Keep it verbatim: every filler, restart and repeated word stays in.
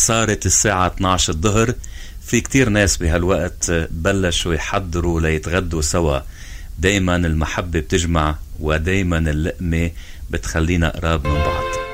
صارت الساعة اثنعش الظهر. في كتير ناس بهالوقت بلشوا يحضروا ليتغدوا سوا. دايما المحبة بتجمع ودايما اللقمة بتخلينا قراب من بعض.